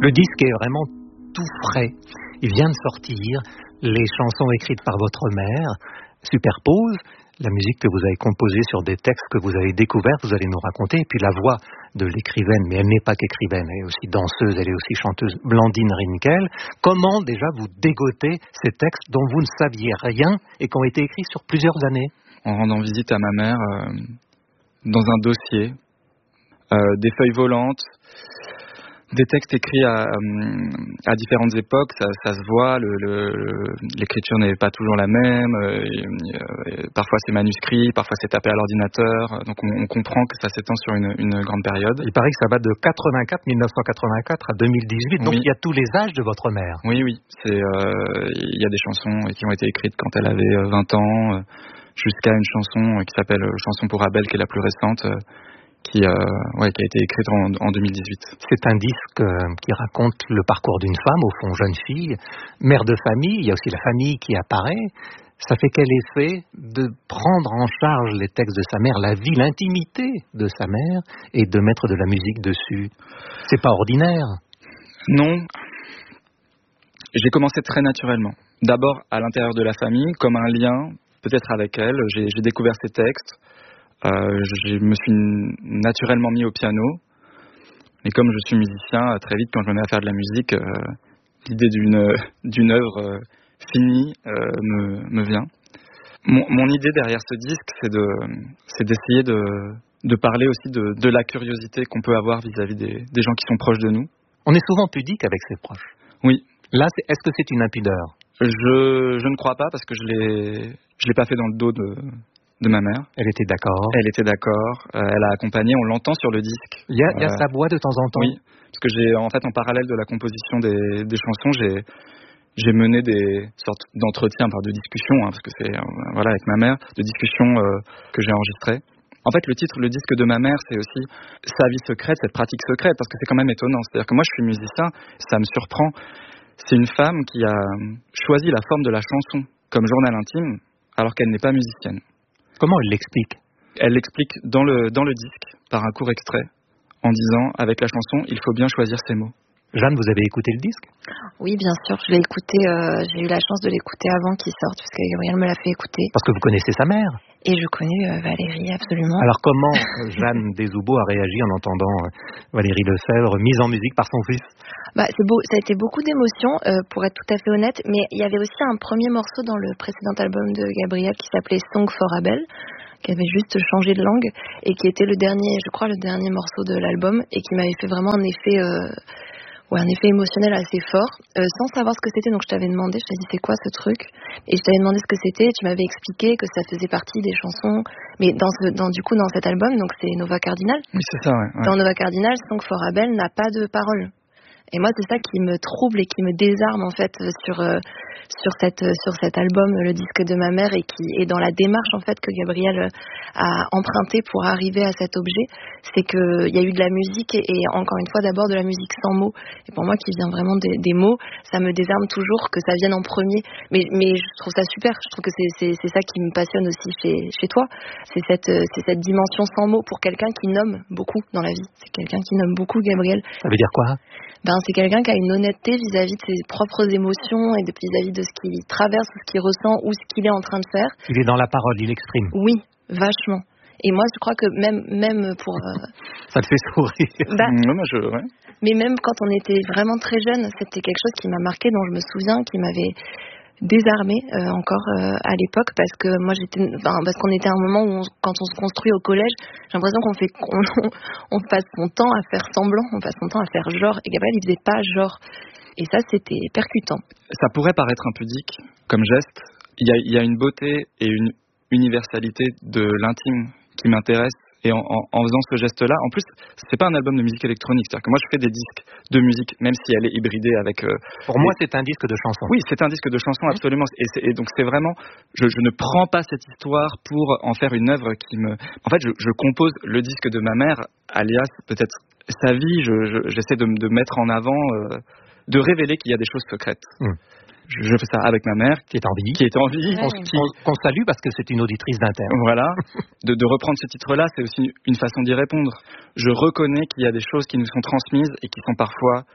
Le disque est vraiment tout frais. Il vient de sortir. Les chansons écrites par votre mère superposent la musique que vous avez composée sur des textes que vous avez découverts, vous allez nous raconter, et puis la voix de l'écrivaine, mais elle n'est pas qu'écrivaine, elle est aussi danseuse, elle est aussi chanteuse, Blandine Rinkel. Comment déjà vous dégotez ces textes dont vous ne saviez rien et qui ont été écrits sur plusieurs années? En rendant visite à ma mère dans un dossier, des feuilles volantes, des textes écrits à différentes époques, ça se voit, l'écriture n'est pas toujours la même, parfois c'est manuscrit, parfois c'est tapé à l'ordinateur, donc on comprend que ça s'étend sur une grande période. Il paraît que ça va de 1984 à 2018, donc il y a tous les âges de votre mère. Oui, il y a des chansons qui ont été écrites quand elle avait 20 ans, jusqu'à une chanson qui s'appelle Chanson pour Abel, qui est la plus récente, qui a été écrite en 2018. C'est un disque qui raconte le parcours d'une femme, au fond jeune fille, mère de famille, il y a aussi la famille qui apparaît. Ça fait quel effet de prendre en charge les textes de sa mère, la vie, l'intimité de sa mère, et de mettre de la musique dessus? C'est pas ordinaire. Non. J'ai commencé très naturellement. D'abord à l'intérieur de la famille, comme un lien, peut-être avec elle. J'ai découvert ces textes. Je me suis naturellement mis au piano, et comme je suis musicien, très vite quand je me mets à faire de la musique, l'idée d'une œuvre finie me vient. Mon idée derrière ce disque, c'est d'essayer de parler aussi de la curiosité qu'on peut avoir vis-à-vis des gens qui sont proches de nous. On est souvent pudique avec ses proches. Oui. Là, est-ce que c'est une impudeur? Je ne crois pas, parce que je l'ai pas fait dans le dos de ma mère. Elle était d'accord. Elle était d'accord. Elle a accompagné. On l'entend sur le disque. Il y a sa voix de temps en temps. Oui, parce que en parallèle de la composition des chansons, j'ai mené des sortes d'entretiens, de discussions, parce que c'est avec ma mère, de discussions que j'ai enregistrées. En fait, le disque de ma mère, c'est aussi sa vie secrète, cette pratique secrète, parce que c'est quand même étonnant. C'est-à-dire que moi, je suis musicien, ça me surprend. C'est une femme qui a choisi la forme de la chanson comme journal intime, alors qu'elle n'est pas musicienne. Comment elle l'explique? Elle l'explique dans le disque, par un court extrait, en disant, avec la chanson, il faut bien choisir ses mots. Jeanne, vous avez écouté le disque? Oui, bien sûr, je l'ai écouté, j'ai eu la chance de l'écouter avant qu'il sorte, parce que Gabriel me l'a fait écouter. Parce que vous connaissez sa mère? Et je connais Valérie, absolument. Alors comment Jeanne Desoubeaux a réagi en entendant Valérie Lefebvre mise en musique par son fils? C'est beau, ça a été beaucoup d'émotions, pour être tout à fait honnête, mais il y avait aussi un premier morceau dans le précédent album de Gabriel qui s'appelait Song for Abel, qui avait juste changé de langue, et qui était le dernier morceau de l'album, et qui m'avait fait vraiment un effet émotionnel assez fort, sans savoir ce que c'était. Donc je t'avais demandé, je t'ai dit c'est quoi ce truc, et je t'avais demandé ce que c'était, et tu m'avais expliqué que ça faisait partie des chansons, mais dans cet album, donc c'est Nova Cardinal. Oui, c'est ça, ouais. Dans Nova Cardinal, Song for Abel n'a pas de paroles. Et moi, c'est ça qui me trouble et qui me désarme en fait sur cet album, le disque de ma mère, et qui est dans la démarche en fait que Gabriel a emprunté pour arriver à cet objet. C'est que il y a eu de la musique et encore une fois d'abord de la musique sans mots. Et pour moi, qui vient vraiment des mots, ça me désarme toujours que ça vienne en premier. Mais je trouve ça super. Je trouve que c'est ça qui me passionne aussi chez toi. C'est cette dimension sans mots pour quelqu'un qui nomme beaucoup dans la vie. C'est quelqu'un qui nomme beaucoup, Gabriel. Ça veut dire quoi? C'est quelqu'un qui a une honnêteté vis-à-vis de ses propres émotions et vis-à-vis de ce qu'il traverse ou ce qu'il ressent ou ce qu'il est en train de faire. Il est dans la parole, il exprime. Oui, vachement. Et moi, je crois que même pour... Ça te fait sourire. Ouais. Mais même quand on était vraiment très jeune, c'était quelque chose qui m'a marqué, dont je me souviens, qui m'avait désarmée encore à l'époque, parce que moi parce qu'on était à un moment où quand on se construit au collège, j'ai l'impression qu'on passe son temps à faire semblant, on passe son temps à faire genre, et Gabriel il faisait pas genre, et ça c'était percutant. Ça pourrait paraître impudique comme geste. Il y a une beauté et une universalité de l'intime qui m'intéresse. Et en faisant ce geste-là, en plus, c'est pas un album de musique électronique. C'est-à-dire que moi, je fais des disques de musique, même si elle est hybridée avec... Pour moi, c'est un disque de chansons. Oui, c'est un disque de chansons, absolument. Et donc, c'est vraiment... Je ne prends pas cette histoire pour en faire une œuvre qui me... En fait, je compose le disque de ma mère, alias peut-être sa vie. J'essaie de mettre en avant, de révéler qu'il y a des choses secrètes. Je fais ça avec ma mère qui est en vie, qu'on salue parce que c'est une auditrice d'Inter. Voilà, de reprendre ce titre-là, c'est aussi une façon d'y répondre. Je reconnais qu'il y a des choses qui nous sont transmises et qui sont parfois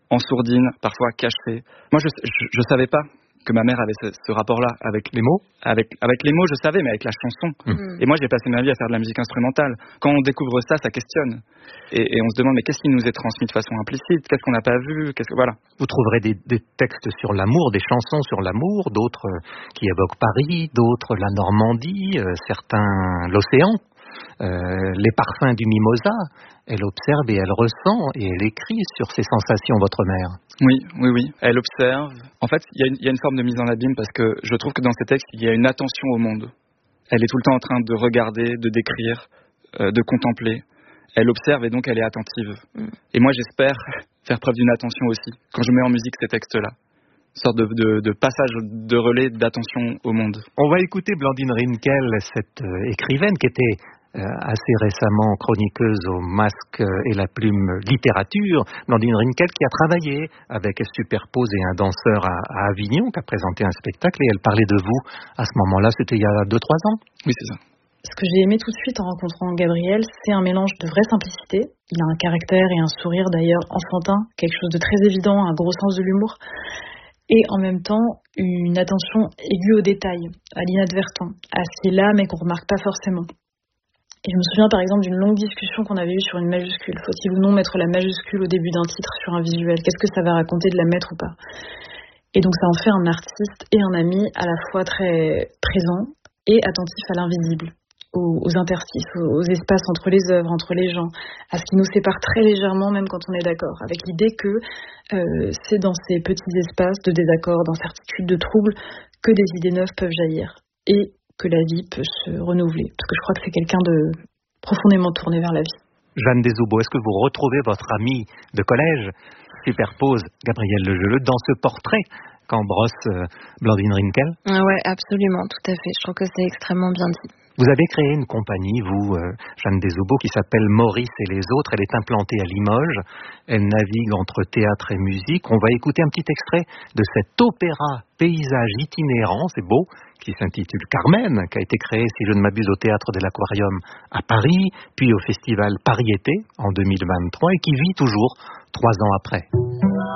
en sourdine, parfois cachée. Moi, je savais pas que ma mère avait ce rapport-là avec Les mots. avec les mots, je savais, mais avec la chanson. Et moi, j'ai passé ma vie à faire de la musique instrumentale. Quand on découvre ça, ça questionne. Et on se demande, mais qu'est-ce qui nous est transmis de façon implicite? Qu'est-ce qu'on n'a pas vu? Voilà. Vous trouverez des textes sur l'amour, des chansons sur l'amour, d'autres qui évoquent Paris, d'autres la Normandie, certains l'océan, les parfums du mimosa. Elle observe et elle ressent et elle écrit sur ses sensations, votre mère. Oui. Elle observe. En fait, il y a une forme de mise en abîme parce que je trouve que dans ces textes, il y a une attention au monde. Elle est tout le temps en train de regarder, de décrire, de contempler. Elle observe et donc elle est attentive. Et moi, j'espère faire preuve d'une attention aussi quand je mets en musique ces textes-là. Une sorte de passage de relais d'attention au monde. On va écouter Blandine Rinkel, cette écrivaine qui était assez récemment chroniqueuse au Masque et la Plume littérature. Blandine Rinkel qui a travaillé avec Superpose et un danseur à Avignon qui a présenté un spectacle et elle parlait de vous à ce moment-là, c'était il y a 2-3 ans. Oui, c'est ça. Ce que j'ai aimé tout de suite en rencontrant Gabriel, c'est un mélange de vraie simplicité. Il a un caractère et un sourire d'ailleurs enfantin, quelque chose de très évident, un gros sens de l'humour. Et en même temps, une attention aiguë aux détails, à l'inadvertent, à ce qui est là mais qu'on ne remarque pas forcément. Et je me souviens par exemple d'une longue discussion qu'on avait eue sur une majuscule. Faut-il ou non mettre la majuscule au début d'un titre sur un visuel? Qu'est-ce que ça va raconter de la mettre ou pas? Et donc ça en fait un artiste et un ami à la fois très présent et attentif à l'invisible, aux interstices, aux espaces entre les œuvres, entre les gens, à ce qui nous sépare très légèrement même quand on est d'accord, avec l'idée que c'est dans ces petits espaces de désaccord, d'incertitude, de trouble que des idées neuves peuvent jaillir. Et que la vie peut se renouveler. Parce que je crois que c'est quelqu'un de profondément tourné vers la vie. Jeanne Desoubos, est-ce que vous retrouvez votre amie de collège, Superpose, Gabrielle Legeleux, dans ce portrait qu'embrosse Blandine Rinkel? Ouais, absolument, tout à fait. Je trouve que c'est extrêmement bien dit. Vous avez créé une compagnie, vous, Jeanne Desoubos, qui s'appelle Maurice et les autres. Elle est implantée à Limoges. Elle navigue entre théâtre et musique. On va écouter un petit extrait de cet opéra paysage itinérant, c'est beau, qui s'intitule Carmen, qui a été créé, si je ne m'abuse, au Théâtre de l'Aquarium à Paris, puis au Festival Paris-Été en 2023 et qui vit toujours 3 ans après.